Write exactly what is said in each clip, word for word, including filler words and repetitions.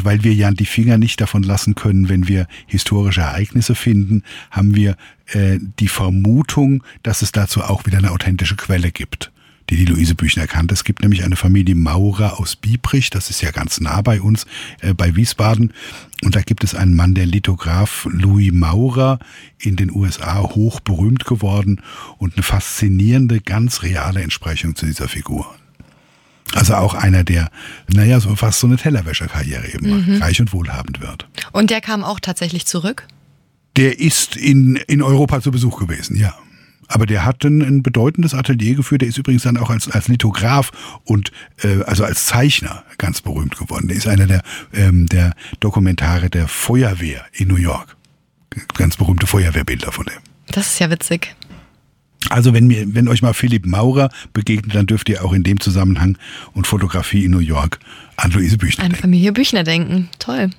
weil wir ja die Finger nicht davon lassen können, wenn wir historische Ereignisse finden, haben wir äh, die Vermutung, dass es dazu auch wieder eine authentische Quelle gibt, die die Luise Büchner kannte. Es gibt nämlich eine Familie Maurer aus Biebrich, das ist ja ganz nah bei uns, äh, bei Wiesbaden. Und da gibt es einen Mann, der Lithograph Louis Maurer, in den U S A hoch berühmt geworden und eine faszinierende, ganz reale Entsprechung zu dieser Figur. Also auch einer, der, naja, so fast so eine Tellerwäscherkarriere eben macht, mhm. reich und wohlhabend wird. Und der kam auch tatsächlich zurück? Der ist in, in Europa zu Besuch gewesen, ja. Aber der hat ein, ein bedeutendes Atelier geführt. Der ist übrigens dann auch als, als Lithograph und äh, also als Zeichner ganz berühmt geworden. Der ist einer der, ähm, der Dokumentare der Feuerwehr in New York. Ganz berühmte Feuerwehrbilder von dem. Das ist ja witzig. Also wenn mir, wenn euch mal Philipp Maurer begegnet, dann dürft ihr auch in dem Zusammenhang und Fotografie in New York an Luise Büchner an denken. Familie Büchner denken. Toll.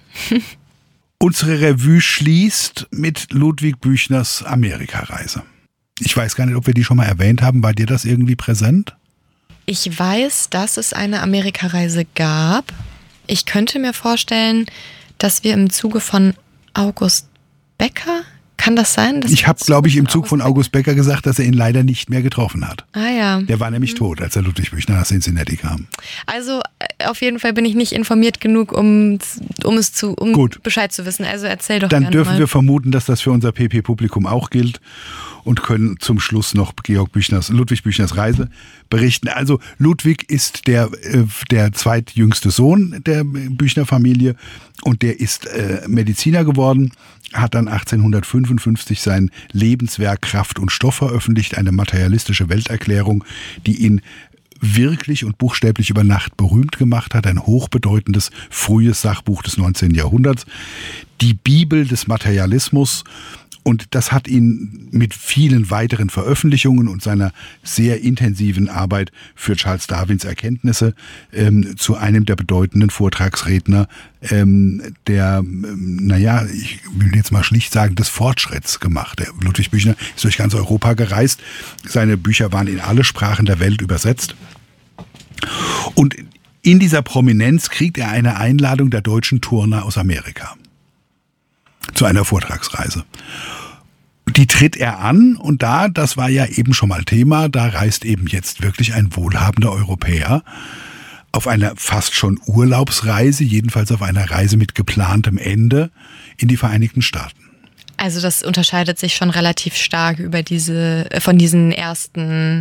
Unsere Revue schließt mit Ludwig Büchners Amerikareise. Ich weiß gar nicht, ob wir die schon mal erwähnt haben. War dir das irgendwie präsent? Ich weiß, dass es eine Amerikareise gab. Ich könnte mir vorstellen, dass wir im Zuge von August Becker, kann das sein? Ich habe, glaube ich, im Zug von August Becker gesagt, dass er ihn leider nicht mehr getroffen hat. Ah ja. Der war nämlich mhm. tot, als der Ludwig Büchner nach Cincinnati kam. Also auf jeden Fall bin ich nicht informiert genug, um, um es zu, um Gut. Bescheid zu wissen. Also erzähl doch Dann gerne dürfen mal. wir vermuten, dass das für unser P P-Publikum auch gilt und können zum Schluss noch Georg Büchners, Ludwig Büchners Reise berichten. Also Ludwig ist der, der zweitjüngste Sohn der Büchner-Familie und der ist äh, Mediziner geworden, hat dann achtzehnhundertfünfundfünfzig sein Lebenswerk Kraft und Stoff veröffentlicht, eine materialistische Welterklärung, die ihn wirklich und buchstäblich über Nacht berühmt gemacht hat, ein hochbedeutendes frühes Sachbuch des neunzehnten Jahrhunderts, die Bibel des Materialismus. Und das hat ihn mit vielen weiteren Veröffentlichungen und seiner sehr intensiven Arbeit für Charles Darwins Erkenntnisse ähm, zu einem der bedeutenden Vortragsredner ähm, der, ähm, naja, ich will jetzt mal schlicht sagen, des Fortschritts gemacht. Der Ludwig Büchner ist durch ganz Europa gereist. Seine Bücher waren in alle Sprachen der Welt übersetzt. Und in dieser Prominenz kriegt er eine Einladung der deutschen Turner aus Amerika zu einer Vortragsreise. Die tritt er an und da, das war ja eben schon mal Thema, da reist eben jetzt wirklich ein wohlhabender Europäer auf einer fast schon Urlaubsreise, jedenfalls auf einer Reise mit geplantem Ende in die Vereinigten Staaten. Also das unterscheidet sich schon relativ stark über diese, von diesen ersten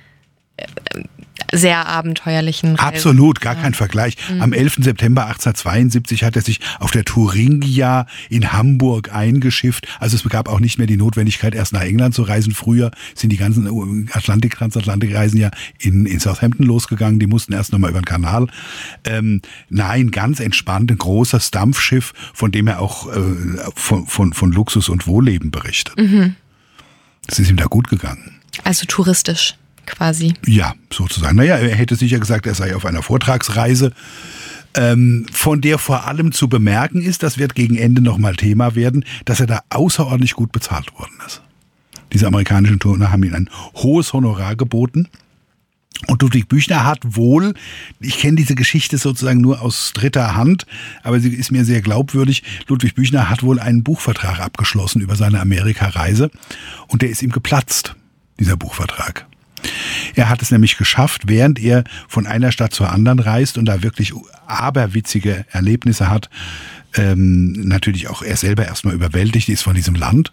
sehr abenteuerlichen Reisen. Absolut, gar kein Vergleich. Mhm. Am elften September achtzehnhundertzweiundsiebzig hat er sich auf der Thuringia in Hamburg eingeschifft. Also es gab auch nicht mehr die Notwendigkeit, erst nach England zu reisen. Früher sind die ganzen Atlantik, Transatlantikreisen ja in, in Southampton losgegangen. Die mussten erst nochmal über den Kanal. Ähm, nein, ganz entspannt, ein großes Dampfschiff, von dem er auch äh, von, von, von Luxus und Wohlleben berichtet. Mhm. Es ist ihm da gut gegangen. Also touristisch. Quasi. Ja, sozusagen. Naja, er hätte sicher gesagt, er sei auf einer Vortragsreise, ähm, von der vor allem zu bemerken ist, das wird gegen Ende nochmal Thema werden, dass er da außerordentlich gut bezahlt worden ist. Diese amerikanischen Turner haben ihm ein hohes Honorar geboten. Und Ludwig Büchner hat wohl, ich kenne diese Geschichte sozusagen nur aus dritter Hand, aber sie ist mir sehr glaubwürdig, Ludwig Büchner hat wohl einen Buchvertrag abgeschlossen über seine Amerikareise und der ist ihm geplatzt, dieser Buchvertrag. Er hat es nämlich geschafft, während er von einer Stadt zur anderen reist und da wirklich aberwitzige Erlebnisse hat, ähm, natürlich auch er selber erstmal überwältigt ist von diesem Land,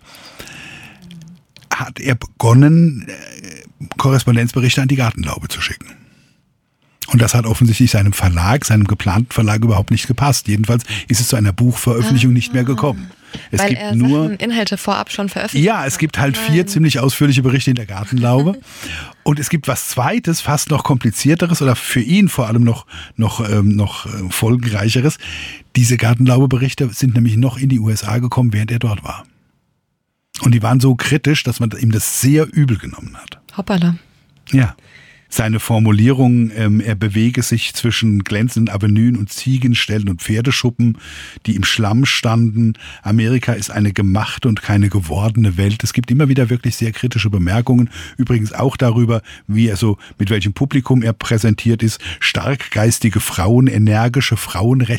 hat er begonnen, äh, Korrespondenzberichte an die Gartenlaube zu schicken. Und das hat offensichtlich seinem Verlag, seinem geplanten Verlag überhaupt nicht gepasst. Jedenfalls ist es zu einer Buchveröffentlichung ah, nicht mehr gekommen. Es weil gibt er nur Sachen, Inhalte vorab schon veröffentlicht Ja, es gibt halt vier ziemlich ausführliche Berichte in der Gartenlaube. Und es gibt was Zweites, fast noch komplizierteres oder für ihn vor allem noch, noch, ähm, noch äh, folgenreicheres. Diese Gartenlaube-Berichte sind nämlich noch in die U S A gekommen, während er dort war. Und die waren so kritisch, dass man ihm das sehr übel genommen hat. Hoppala. Ja. Seine Formulierung, ähm, er bewege sich zwischen glänzenden Avenuen und Ziegenställen und Pferdeschuppen, die im Schlamm standen. Amerika ist eine gemachte und keine gewordene Welt. Es gibt immer wieder wirklich sehr kritische Bemerkungen. Übrigens auch darüber, wie er so, mit welchem Publikum er präsentiert ist. Starkgeistige Frauen, energische Frauenrechte.